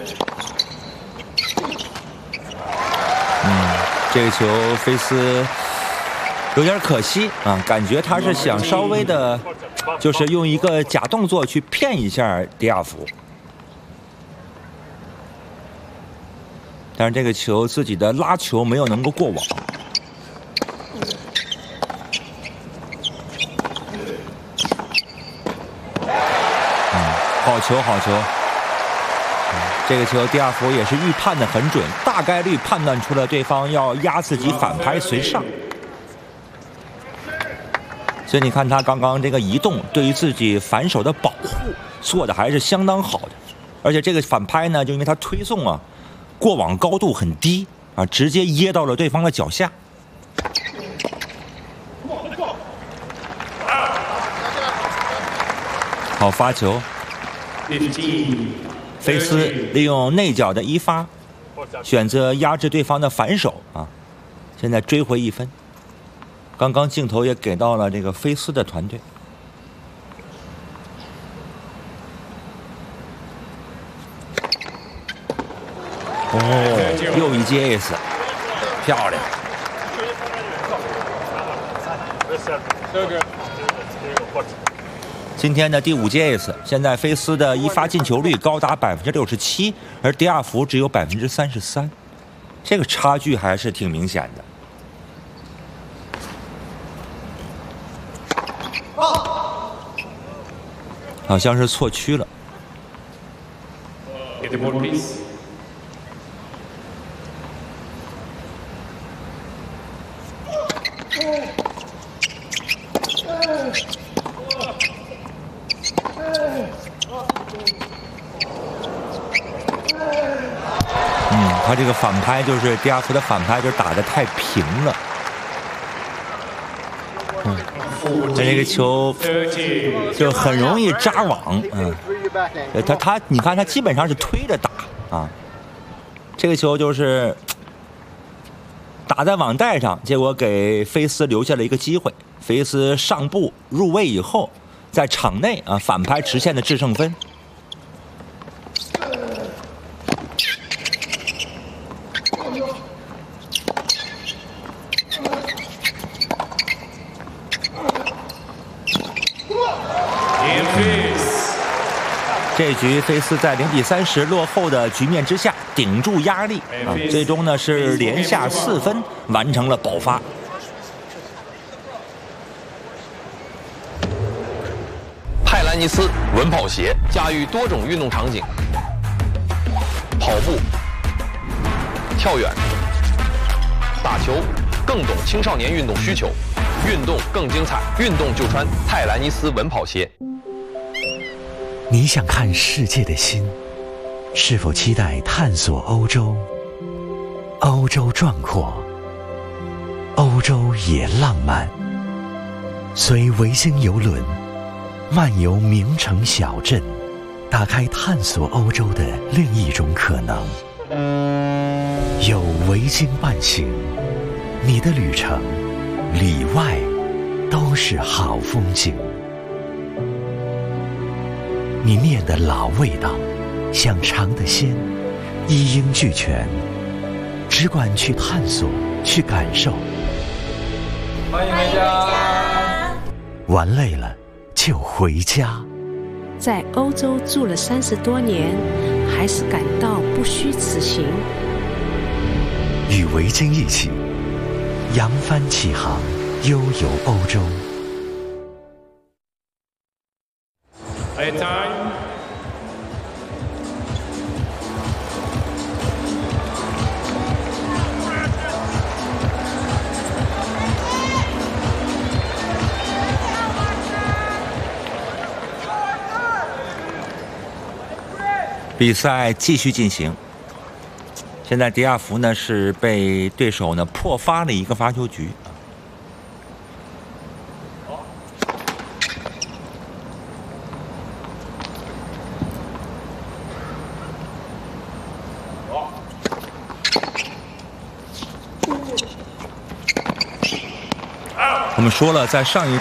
这个球菲斯有点可惜啊，感觉他是想稍微的，就是用一个假动作去骗一下迪亚福。但是这个球自己的拉球没有能够过网。好球，好球！这个球迪亚福也是预判的很准，大概率判断出了对方要压自己反拍随上。所以你看他刚刚这个移动，对于自己反手的保护做的还是相当好的。而且这个反拍呢，就因为他推送啊，过网高度很低啊，直接噎到了对方的脚下。好发球。菲斯利用内角的一发，选择压制对方的反手啊，现在追回1分。刚刚镜头也给到了这个菲斯的团队。又一记 ace， 漂亮。今天的第5记 ace， 现在菲斯的一发进球率高达67%，而迪亚福只有33%，这个差距还是挺明显的。好像是错区了。他这个反拍就是迪亚福的反拍，就是打得太平了。这个球就很容易扎网。你看他基本上是推着打啊。这个球就是打在网带上，结果给菲斯留下了一个机会。菲斯上步入位以后，在场内啊反拍实现的制胜分。这局菲斯在0比30落后的局面之下顶住压力啊，最终呢是连下4分完成了保发。 泰兰尼斯稳跑鞋驾驭多种运动场景，跑步、跳远、打球，更懂青少年运动需求，运动更精彩，运动就穿泰兰尼斯稳跑鞋。 你想看世界的心，是否期待探索欧洲？欧洲壮阔，欧洲也浪漫。随维京游轮漫游名城小镇，打开探索欧洲的另一种可能。有维京伴行，你的旅程里外都是好风景。你念的老味道，想尝的鲜，一应俱全，只管去探索，去感受。 欢迎回家。 玩累了就回家。 在欧洲住了30多年，还是感到不虚此行。 与维京一起扬帆起航，悠游欧洲。 比赛继续进行。现在迪亚福呢是被对手呢破发了一个发球局。我们说了，在上一